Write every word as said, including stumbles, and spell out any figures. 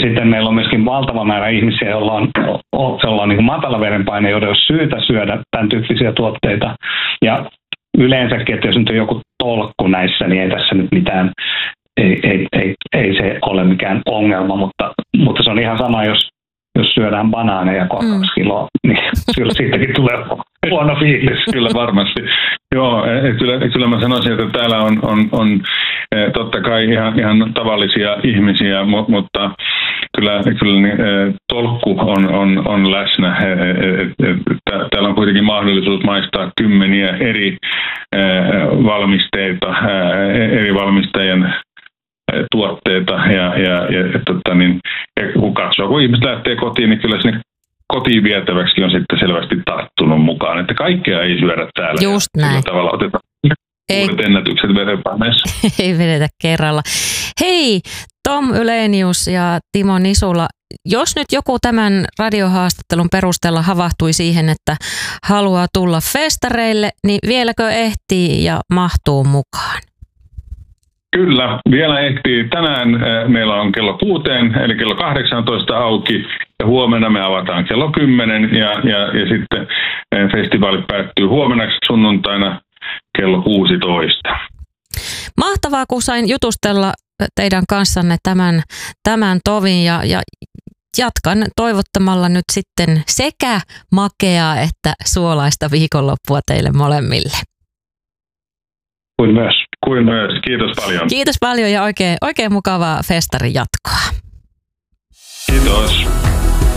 sitten meillä on myöskin valtava määrä ihmisiä, joilla on, joilla on niin kuin matala verenpaine, joiden on syytä syödä tämän tyyppisiä tuotteita. Ja yleensäkin, että jos nyt on joku tolkku näissä, niin ei tässä nyt mitään, ei, ei, ei, ei se ole mikään ongelma, mutta, mutta se on ihan sama, jos, jos syödään banaaneja kaksi mm. kiloa, niin siitäkin tulee huono fiilis. Kyllä varmasti. Joo, kyllä, kyllä mä sanoisin, että täällä on, on, on totta kai ihan, ihan tavallisia ihmisiä, mutta kyllä, kyllä tolkku on, on, on läsnä. Täällä on kuitenkin mahdollisuus maistaa kymmeniä eri valmisteita, eri valmistajien tuotteita ja, ja, ja, tota niin, ja kun katsoo, kun ihmiset lähtee kotiin, niin kyllä sinne kotiin vietäväksi on sitten selvästi tarttunut mukaan, että kaikkea ei syödä täällä. Just näin. Sillä tavalla otetaan ei, uudet ennätykset verenpaineessa. Ei vedetä kerralla. Hei, Tom Ylenius ja Timo Nisula, jos nyt joku tämän radiohaastattelun perusteella havahtui siihen, että haluaa tulla festareille, niin vieläkö ehtii ja mahtuu mukaan? Kyllä, vielä ehtii. Tänään meillä on kello kuuteen, eli kello kahdeksantoista auki, ja huomenna me avataan kello kymmenen, ja, ja, ja sitten festivaali päättyy huomenna sunnuntaina kello kuusitoista. Mahtavaa, kun sain jutustella teidän kanssanne tämän, tämän tovin, ja, ja jatkan toivottamalla nyt sitten sekä makeaa että suolaista viikonloppua teille molemmille. Kuin myös. Kuin myös. Kiitos paljon. Kiitos paljon ja oikein, oikein mukavaa festarin jatkoa. Kiitos.